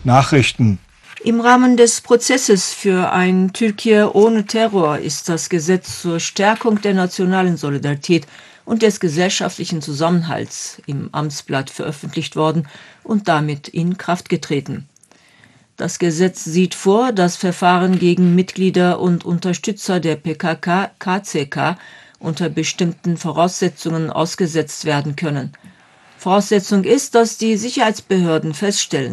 Nachrichten. Im Rahmen des Prozesses für ein Türkei ohne Terror ist das Gesetz zur Stärkung der nationalen Solidarität und des gesellschaftlichen Zusammenhalts im Amtsblatt veröffentlicht worden und damit in Kraft getreten. Das Gesetz sieht vor, dass Verfahren gegen Mitglieder und Unterstützer der PKK-KCK unter bestimmten Voraussetzungen ausgesetzt werden können. Voraussetzung ist, dass die Sicherheitsbehörden feststellen,